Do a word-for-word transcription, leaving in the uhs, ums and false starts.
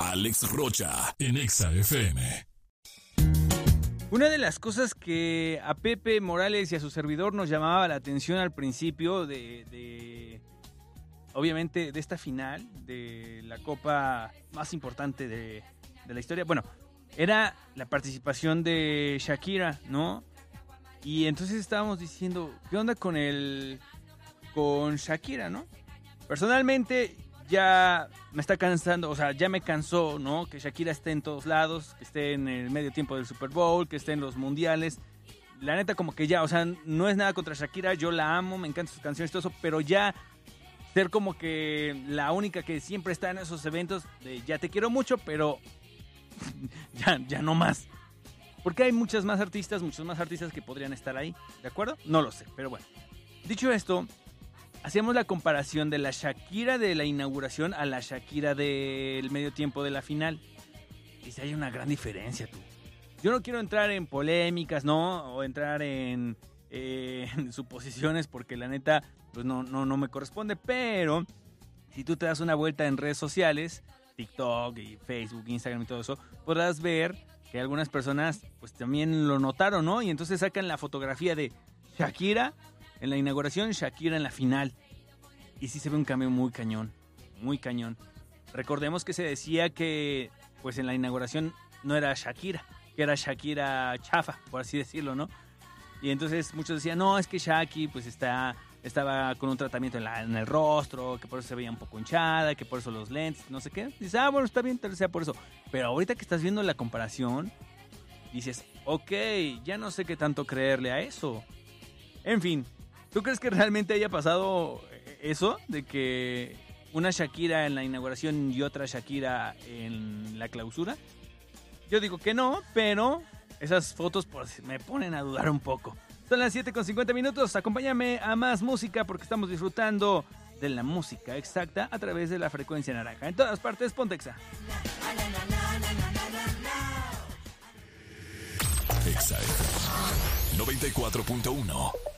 Alex Rocha, en Exa F M. Una de las cosas que a Pepe Morales y a su servidor nos llamaba la atención al principio de, de obviamente, de esta final de la copa más importante de, de la historia, bueno, era la participación de Shakira, ¿no? Y entonces estábamos diciendo, ¿qué onda con el con Shakira, no? Personalmente ya me está cansando, o sea, ya me cansó, ¿no? Que Shakira esté en todos lados, que esté en el medio tiempo del Super Bowl, que esté en los mundiales. La neta, como que ya, o sea, no es nada contra Shakira, yo la amo, me encantan sus canciones y todo eso, pero ya ser como que la única que siempre está en esos eventos de ya te quiero mucho, pero ya, ya no más. Porque hay muchas más artistas, muchos más artistas que podrían estar ahí, ¿de acuerdo? No lo sé, pero bueno. Dicho esto, hacíamos la comparación de la Shakira de la inauguración a la Shakira del medio tiempo de la final. Y si hay una gran diferencia, tú. Yo no quiero entrar en polémicas, ¿no? O entrar en, eh, en suposiciones porque la neta, pues no, no, no me corresponde. Pero si tú te das una vuelta en redes sociales, TikTok y Facebook, Instagram y todo eso, podrás ver que algunas personas pues también lo notaron, ¿no? Y entonces sacan la fotografía de Shakira en la inauguración, Shakira en la final. Y sí se ve un cambio muy cañón, muy cañón. Recordemos que se decía que pues en la inauguración no era Shakira, que era Shakira chafa, por así decirlo, ¿no? Y entonces muchos decían, no, es que Shaki pues está, estaba con un tratamiento en, la, en el rostro, que por eso se veía un poco hinchada, que por eso los lentes, no sé qué. Dices, ah, bueno, está bien, tal vez sea por eso. Pero ahorita que estás viendo la comparación, dices, ok, ya no sé qué tanto creerle a eso. En fin, ¿tú crees que realmente haya pasado eso? De que una Shakira en la inauguración y otra Shakira en la clausura. Yo digo que no, pero esas fotos pues, me ponen a dudar un poco. Son las siete con cincuenta minutos. Acompáñame a más música porque estamos disfrutando de la música exacta a través de la frecuencia naranja. En todas partes, ponte Exa. Exa noventa y cuatro punto uno.